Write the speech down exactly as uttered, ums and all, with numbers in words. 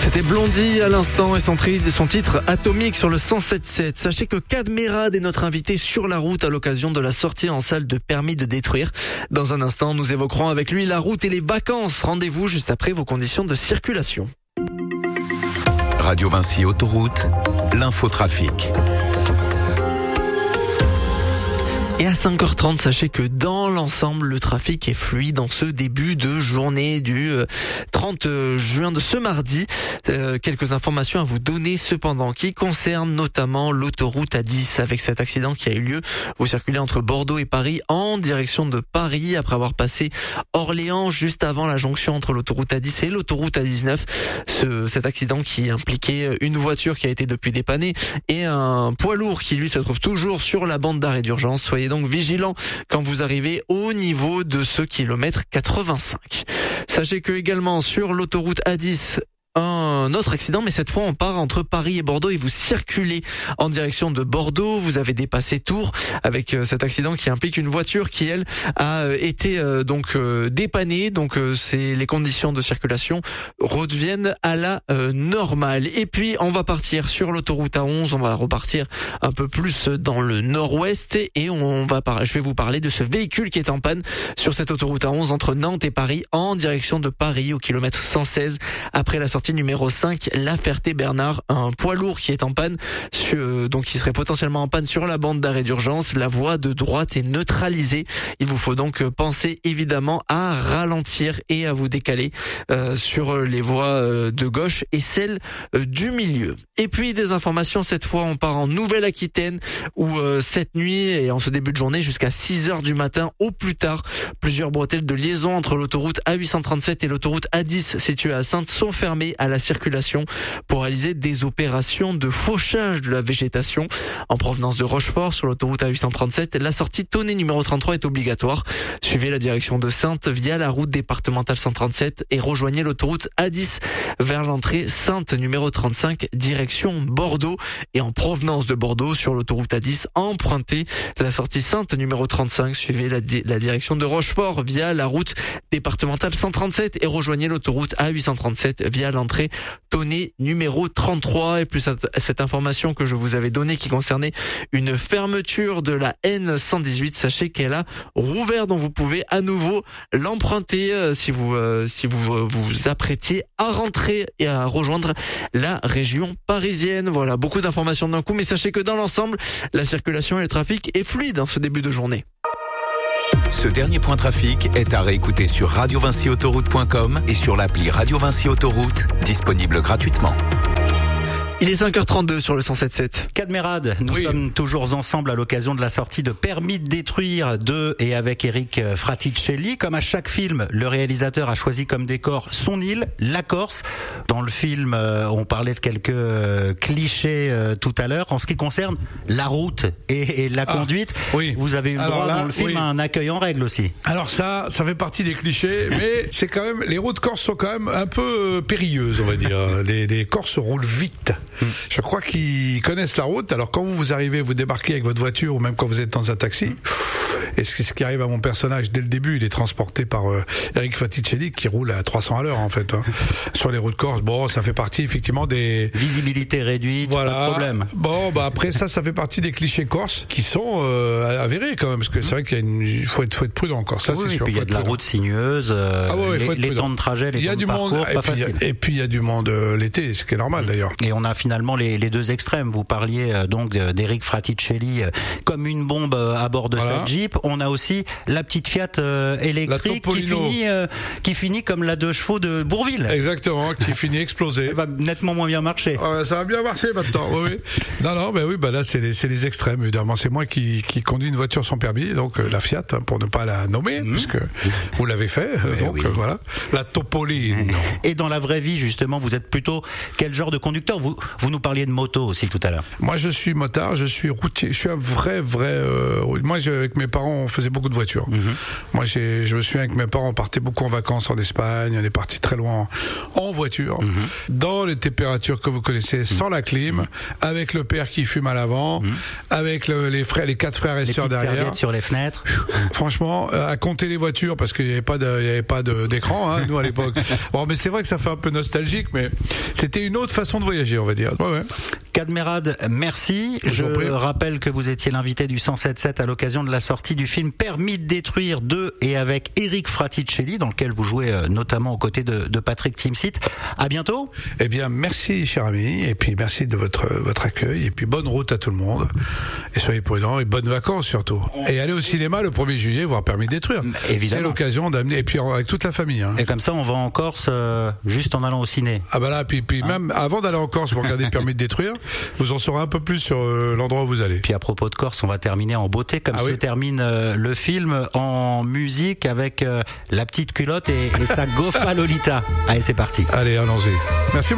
C'était Blondie à l'instant et son, tri, son titre Atomique sur le cent sept sept. Sachez que Cadmerade est notre invité sur la route à l'occasion de la sortie en salle de Permis de détruire. Dans un instant, nous évoquerons avec lui la route et les vacances. Rendez-vous juste après vos conditions de circulation. Radio Vinci Autoroute, l'infotrafic. Et à cinq heures trente, sachez que dans l'ensemble, le trafic est fluide en ce début de journée du trente juin de ce mardi. Euh, quelques informations à vous donner cependant qui concernent notamment l'autoroute A dix avec cet accident qui a eu lieu. Vous circulez entre Bordeaux et Paris en direction de Paris après avoir passé Orléans juste avant la jonction entre l'autoroute A dix et l'autoroute A dix-neuf. Ce, cet accident qui impliquait une voiture qui a été depuis dépannée et un poids lourd qui lui se trouve toujours sur la bande d'arrêt d'urgence. Soyez donc vigilant quand vous arrivez au niveau de ce kilomètre quatre-vingt-cinq. Sachez que également sur l'autoroute A dix, un autre accident, mais cette fois on part entre Paris et Bordeaux et vous circulez en direction de Bordeaux. Vous avez dépassé Tours avec euh, cet accident qui implique une voiture qui elle a euh, été euh, donc euh, dépannée. Donc euh, c'est les conditions de circulation redeviennent à la euh, normale. Et puis on va partir sur l'autoroute A onze. On va repartir un peu plus dans le nord-ouest et on va par... je vais vous parler de ce véhicule qui est en panne sur cette autoroute A onze entre Nantes et Paris en direction de Paris au kilomètre cent seize après la sortie numéro cinq, La Ferté-Bernard, un poids lourd qui est en panne, sur, donc qui serait potentiellement en panne sur la bande d'arrêt d'urgence. La voie de droite est neutralisée. Il vous faut donc penser évidemment à ralentir et à vous décaler euh, sur les voies euh, de gauche et celles euh, du milieu. Et puis des informations, cette fois on part en Nouvelle-Aquitaine où euh, cette nuit et en ce début de journée jusqu'à six heures du matin au plus tard, plusieurs bretelles de liaison entre l'autoroute A huit cent trente-sept et l'autoroute A dix située à Saintes sont fermées à la circulation pour réaliser des opérations de fauchage de la végétation. En provenance de Rochefort sur l'autoroute A huit cent trente-sept, la sortie Tonnet numéro trente-trois est obligatoire. Suivez la direction de Saintes via la route départementale cent trente-sept et rejoignez l'autoroute A dix vers l'entrée Saintes numéro trente-cinq direction Bordeaux. Et en provenance de Bordeaux sur l'autoroute A dix, empruntez la sortie Saintes numéro trente-cinq. Suivez la, di- la direction de Rochefort via la route départementale cent trente-sept et rejoignez l'autoroute A huit cent trente-sept via l'entrée Tonnet numéro trente-trois. Et plus cette information que je vous avais donnée qui concernait une fermeture de la N cent dix-huit, sachez qu'elle a rouvert, donc vous pouvez à nouveau l'emprunter euh, si vous euh, si vous euh, vous apprêtiez à rentrer et à rejoindre la région parisienne. Voilà, beaucoup d'informations d'un coup, mais sachez que dans l'ensemble, la circulation et le trafic est fluide en ce début de journée. Ce dernier point trafic est à réécouter sur radio vinci autoroute point com et sur l'appli Radio Vinci Autoroute, disponible gratuitement. Il est cinq heures trente-deux sur le cent sept sept. Cadmerade, nous oui. sommes toujours ensemble à l'occasion de la sortie de Permis de détruire de et avec Eric Fraticelli. Comme à chaque film, le réalisateur a choisi comme décor son île, la Corse. Dans le film, on parlait de quelques clichés tout à l'heure. En ce qui concerne la route et, et la ah, conduite, oui. vous avez eu le droit là, dans le film oui. à un accueil en règle aussi. Alors ça, ça fait partie des clichés, mais c'est quand même, les routes corses sont quand même un peu périlleuses, on va dire. Les, les Corses roulent vite. Je crois qu'ils connaissent la route. Alors quand vous, vous arrivez, vous débarquez avec votre voiture ou même quand vous êtes dans un taxi, et ce qui arrive à mon personnage dès le début, il est transporté par euh, Eric Fraticelli qui roule à trois cents à l'heure en fait hein, sur les routes corses. Bon, ça fait partie effectivement des visibilité réduite, voilà. Pas de problème. Bon, bah après ça, ça fait partie des clichés corses qui sont euh, avérés quand même, parce que c'est vrai qu'il y a une, il faut être, faut être prudent encore. Ça, oui, c'est et sûr. Puis il y a de la route sinueuse, euh, ah ouais, les, les temps de trajet, les temps de parcours, monde, pas et puis, facile. Et puis il y a du monde euh, l'été, ce qui est normal d'ailleurs. Et on a finalement les, les deux extrêmes. Vous parliez euh, donc d'Eric Fraticelli euh, comme une bombe euh, à bord de voilà. sa Jeep. On a aussi la petite Fiat euh, électrique qui finit, euh, qui finit comme la deux chevaux de Bourvil. Exactement, qui finit explosée. Elle va nettement moins bien marcher. Ah, ça va bien marcher maintenant. Oui, oui. Non, non, ben oui, ben là c'est les, c'est les extrêmes évidemment. C'est moi qui, qui conduis une voiture sans permis, donc euh, la Fiat, hein, pour ne pas la nommer, mmh. puisque vous l'avez fait. Euh, donc oui. euh, voilà, la Topolino. Et dans la vraie vie, justement, vous êtes plutôt quel genre de conducteur? Vous, Vous nous parliez de moto aussi tout à l'heure. Moi, je suis motard, je suis routier, je suis un vrai, vrai. Euh, moi, je, avec mes parents, on faisait beaucoup de voitures. Mm-hmm. Moi, j'ai, je me souviens avec mes parents, on partait beaucoup en vacances en Espagne, on est parti très loin en, en voiture, mm-hmm. dans les températures que vous connaissez, sans la clim, mm-hmm. avec le père qui fume à l'avant, mm-hmm. avec le, les frères, les quatre frères et sœurs derrière, sur les fenêtres. Franchement, à compter les voitures parce qu'il n'y avait pas, de, il y avait pas de, d'écran, hein, nous à l'époque. Bon, mais c'est vrai que ça fait un peu nostalgique, mais c'était une autre façon de voyager, on va dire. Ouais, ouais. Kadmerad, merci. Je, Je rappelle que vous étiez l'invité du cent sept sept à l'occasion de la sortie du film Permis de détruire de et avec Eric Fraticelli, dans lequel vous jouez notamment aux côtés de, de Patrick Timsit. À bientôt. Eh bien, merci, cher ami, et puis merci de votre votre accueil, et puis bonne route à tout le monde, et soyez prudents, et bonnes vacances surtout. Et allez au cinéma le premier juillet voir Permis de détruire. Évidemment. C'est l'occasion d'amener, et puis avec toute la famille. Hein. Et comme ça, on va en Corse euh, juste en allant au ciné. Ah bah là, puis, puis hein? Même avant d'aller en Corse pour regarder Permis de détruire, vous en saurez un peu plus sur euh, l'endroit où vous allez. Puis à propos de Corse, on va terminer en beauté, comme ah se oui. termine euh, le film, en musique avec euh, la petite culotte et, et sa Gofa Lolita. Allez, c'est parti. Allez, allons-y. Merci beaucoup.